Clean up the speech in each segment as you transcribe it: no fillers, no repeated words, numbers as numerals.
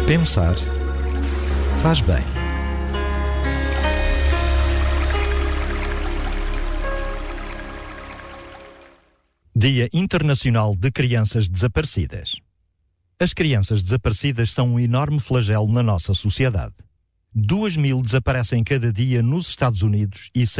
Pensar faz bem. Dia Internacional de Crianças Desaparecidas. As crianças desaparecidas são um enorme flagelo na nossa sociedade. 2.000 desaparecem cada dia nos Estados Unidos e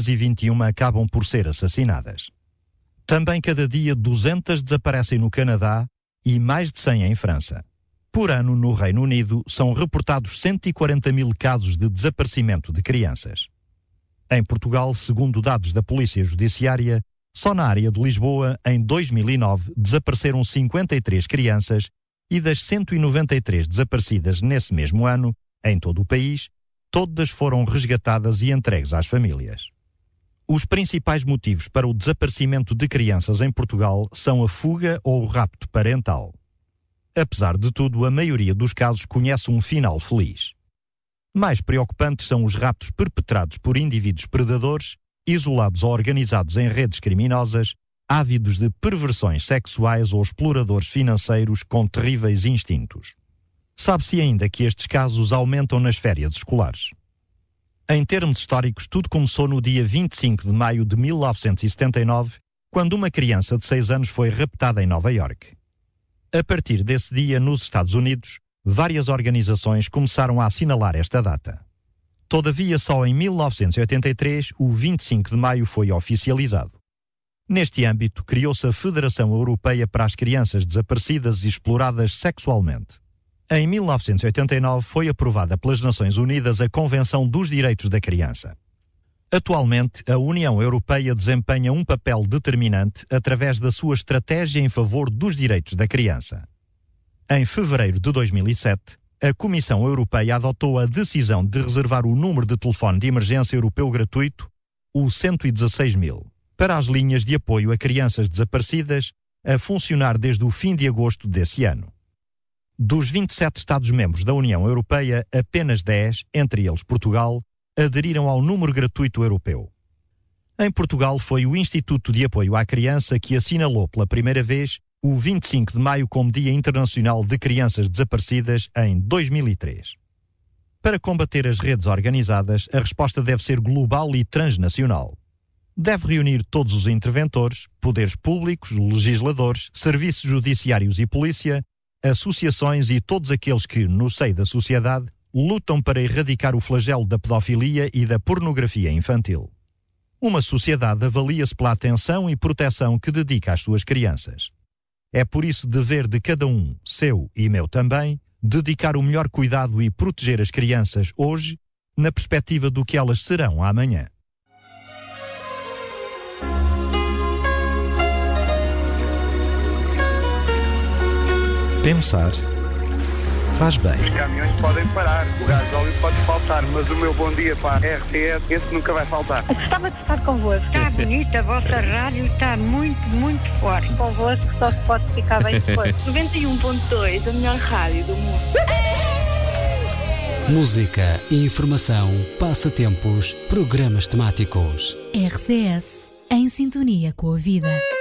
621 acabam por ser assassinadas. Também cada dia 200 desaparecem no Canadá e mais de 100 em França. Por ano, no Reino Unido, são reportados 140.000 casos de desaparecimento de crianças. Em Portugal, segundo dados da Polícia Judiciária, só na área de Lisboa, em 2009, desapareceram 53 crianças e das 193 desaparecidas nesse mesmo ano, em todo o país, todas foram resgatadas e entregues às famílias. Os principais motivos para o desaparecimento de crianças em Portugal são a fuga ou o rapto parental. Apesar de tudo, a maioria dos casos conhece um final feliz. Mais preocupantes são os raptos perpetrados por indivíduos predadores, isolados ou organizados em redes criminosas, ávidos de perversões sexuais ou exploradores financeiros com terríveis instintos. Sabe-se ainda que estes casos aumentam nas férias escolares. Em termos históricos, tudo começou no dia 25 de maio de 1979, quando uma criança de 6 anos foi raptada em Nova Iorque. A partir desse dia, nos Estados Unidos, várias organizações começaram a assinalar esta data. Todavia, só em 1983, o 25 de maio foi oficializado. Neste âmbito, criou-se a Federação Europeia para as Crianças Desaparecidas e Exploradas Sexualmente. Em 1989, foi aprovada pelas Nações Unidas a Convenção dos Direitos da Criança. Atualmente, a União Europeia desempenha um papel determinante através da sua estratégia em favor dos direitos da criança. Em fevereiro de 2007, a Comissão Europeia adotou a decisão de reservar o número de telefone de emergência europeu gratuito, o 116.000, para as linhas de apoio a crianças desaparecidas, a funcionar desde o fim de agosto desse ano. Dos 27 Estados-membros da União Europeia, apenas 10, entre eles Portugal, aderiram ao número gratuito europeu. Em Portugal, foi o Instituto de Apoio à Criança que assinalou pela primeira vez o 25 de maio como Dia Internacional de Crianças Desaparecidas em 2003. Para combater as redes organizadas, a resposta deve ser global e transnacional. Deve reunir todos os interventores, poderes públicos, legisladores, serviços judiciários e polícia, associações e todos aqueles que, no seio da sociedade, lutam para erradicar o flagelo da pedofilia e da pornografia infantil. Uma sociedade avalia-se pela atenção e proteção que dedica às suas crianças. É por isso dever de cada um, seu e meu também, dedicar o melhor cuidado e proteger as crianças hoje, na perspectiva do que elas serão amanhã. Pensar faz bem. Os caminhões podem parar, o gasóleo pode faltar, mas o meu bom dia para a RTS, esse nunca vai faltar. Gostava de estar convosco. Está bonita, a vossa rádio está muito, muito forte. Convosco só se pode ficar bem depois. 91.2, a melhor rádio do mundo. Música, informação, passatempos, programas temáticos. RCS, em sintonia com a vida.